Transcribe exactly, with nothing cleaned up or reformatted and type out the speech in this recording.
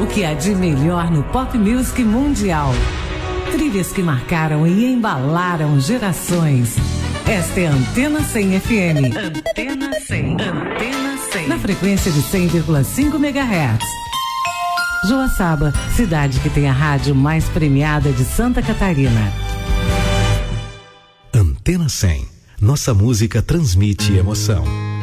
que há de melhor no pop music mundial. Trilhas que marcaram e embalaram gerações. Esta é a Antena cem F M. Antena cem. Antena cem. Na frequência de cem vírgula cinco megahertz. Joaçaba, cidade que tem a rádio mais premiada de Santa Catarina. Antena cem. Nossa música transmite emoção.